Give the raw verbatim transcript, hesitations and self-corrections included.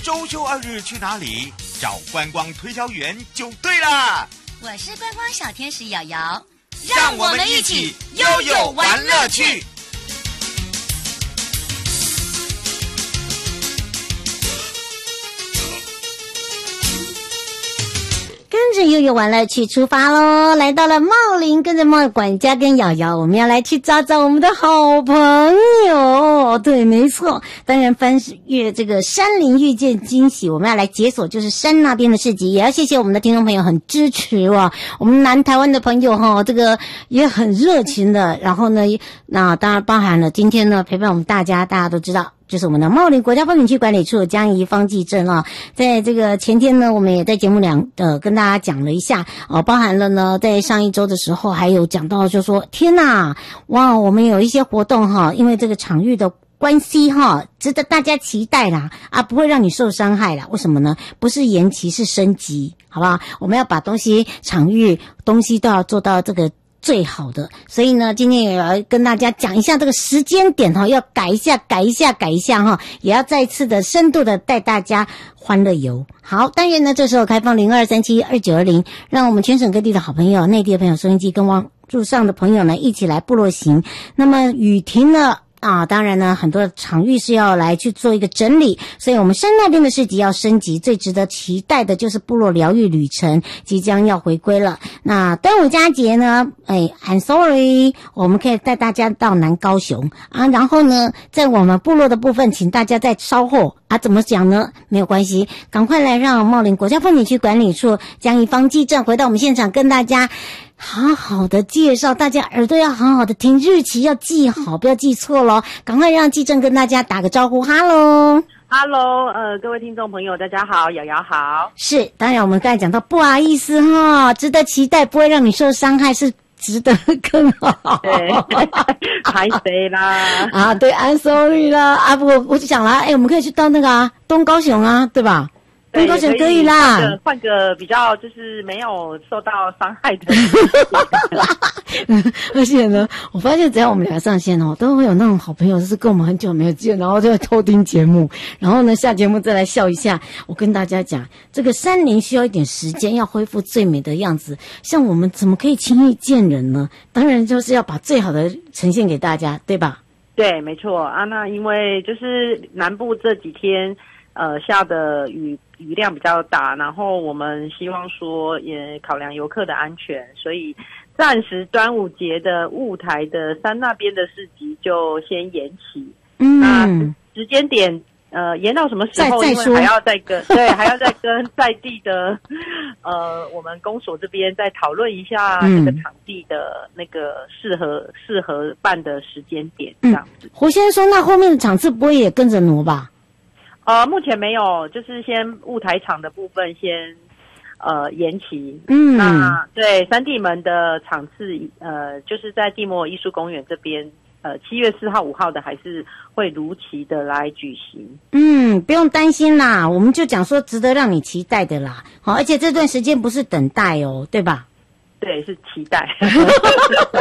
周休二日去哪里？找观光推销员就对了。 我是观光小天使瑶瑶， 让我们一起悠悠玩乐趣。 跟着悠悠玩乐趣出发咯，来到了茂林，跟着茂管家跟瑶瑶，我们要来去找找我们的好朋友。对，没错，当然翻越这个山林遇见惊喜，我们要来解锁就是山那边的市集，也要谢谢我们的听众朋友很支持哇，我们南台湾的朋友哈，这个也很热情的，然后呢，那当然包含了今天呢陪伴我们大家，大家都知道。就是我们的茂林国家风景区管理处江宜方记镇啊，在这个前天呢，我们也在节目两呃跟大家讲了一下哦，包含了呢，在上一周的时候还有讲到，就说天哪，哇，我们有一些活动哈，因为这个场域的关系哈，值得大家期待啦啊，不会让你受伤害啦。为什么呢？不是延期，是升级，好不好？我们要把东西场域东西都要做到这个。最好的，所以呢，今天也要跟大家讲一下这个时间点哈，要改一下，改一下，改一下哈，也要再次的深度的带大家欢乐游。好，当然呢，这时候开放零二三七二九二零，让我们全省各地的好朋友、内地的朋友、收音机跟网路上的朋友呢，一起来部落行。那么雨停了。啊，当然呢，很多场域是要来去做一个整理，所以我们山那边的市集要升级，最值得期待的就是部落疗愈旅程即将要回归了。那端午佳节呢，哎 ，I'm sorry， 我们可以带大家到南高雄啊，然后呢，在我们部落的部分，请大家再稍后啊，怎么讲呢？没有关系，赶快来让茂林国家风景区管理处江宜方记镇回到我们现场，跟大家。好好的介绍，大家耳朵要好好的听，日期要记好，不要记错咯。赶快让记正跟大家打个招呼，哈喽， 哈喽，呃，各位听众朋友，大家好，瑶瑶好。 是，当然我们刚才讲到，不好意思哈，值得期待，不会让你受伤害，是值得更好。 对，拍谁啦？ 啊，对 ，I'm sorry 啦，啊，不，我就讲了，哎，我们可以去到那个啊，东高雄啊，对吧？东高雄可以啦， 换个比较就是没有受到伤害的。 而且呢，我发现只要我们俩上线哦，都会有那种好朋友，就是跟我们很久没有见，然后就会偷听节目，然后呢下节目再来笑一下。我跟大家讲，这个山林需要一点时间，要恢复最美的样子。像我们怎么可以轻易见人呢？当然就是要把最好的呈现给大家，对吧？ 对，没错啊。那因为就是南部这几天。呃，下的雨雨量比较大，然后我们希望说也考量游客的安全，所以暂时端午节的雾台的山那边的市集就先延期。嗯，那时间点呃延到什么时候？因为还要再跟对，还要再跟在地的呃我们公所这边再讨论一下这个场地的那个适合适合办的时间点，这样子。 嗯、胡先生说，那后面的场次不会也跟着挪吧？ 呃，目前没有，就是先雾台场的部分先呃延期。 嗯， 那对三地门的场次，呃，就是在地摩尔艺术公园这边，呃，七月四号、五号的还是会如期的来举行。 嗯，不用担心啦，我们就讲说值得让你期待的啦。好，而且这段时间不是等待哦，对吧？ 对，是期待。